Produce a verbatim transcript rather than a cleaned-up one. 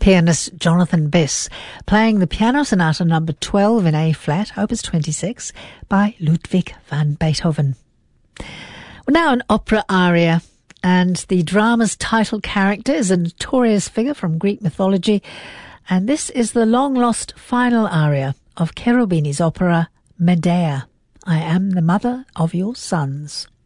pianist Jonathan Bess, playing the Piano Sonata number twelve in A flat, opus twenty-six, by Ludwig van Beethoven. Well, now an opera aria, and the drama's title character is a notorious figure from Greek mythology, and this is the long-lost final aria of Cherubini's opera Medea, I Am the Mother of Your Sons.